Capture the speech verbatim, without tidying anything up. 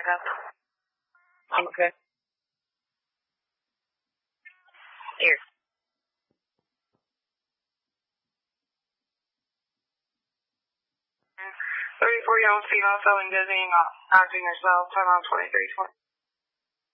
back up. Okay. Here. thirty-four year old female feeling dizzy, not acting herself. Time on twenty-three twenty.